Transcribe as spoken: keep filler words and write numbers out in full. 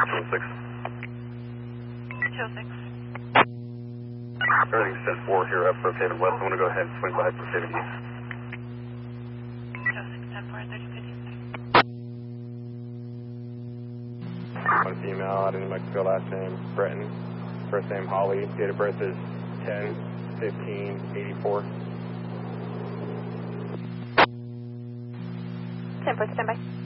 six. two oh six. Everything says four here, up rotated west. I'm going to go ahead and swing by rotated east. two oh six, ten four, thirty fifty. One female out of New Mexico, last name Breton, first name Holly, date of birth is ten fifteen eighty-four. ten four, stand by.